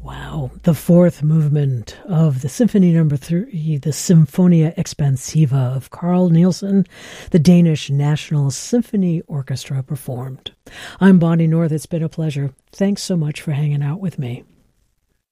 Wow. The fourth movement of the Symphony Number 3, the Symphonia Expansiva of Carl Nielsen, the Danish National Symphony Orchestra performed. I'm Bonnie North. It's been a pleasure. Thanks so much for hanging out with me.